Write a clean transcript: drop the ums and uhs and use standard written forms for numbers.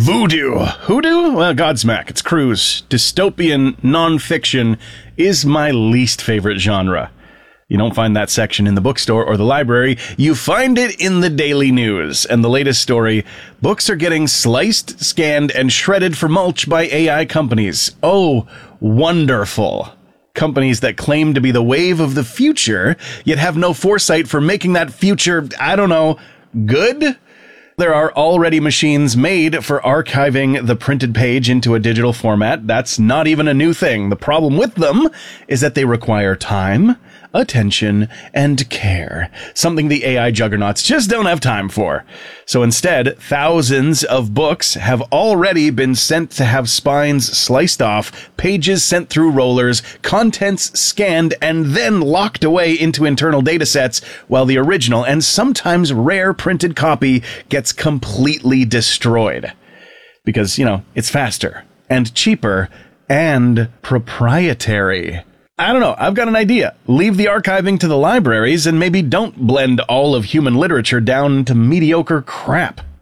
Voodoo. Hoodoo? Well, Godsmack. It's Cruise. Dystopian nonfiction is my least favorite genre. You don't find that section in the bookstore or the library. You find it in the daily news. And the latest story, books are getting sliced, scanned, and shredded for mulch by AI companies. Oh, wonderful. Companies that claim to be the wave of the future, yet have no foresight for making that future, I don't know, good? There are already machines made for archiving the printed page into a digital format. That's not even a new thing. The problem with them is that they require time, attention, and care, something the AI juggernauts just don't have time for. So instead, thousands of books have already been sent to have spines sliced off, pages sent through rollers, contents scanned, and then locked away into internal datasets, while the original and sometimes rare printed copy gets completely destroyed. Because, it's faster and cheaper and proprietary. I don't know. I've got an idea. Leave the archiving to the libraries and maybe don't blend all of human literature down to mediocre crap.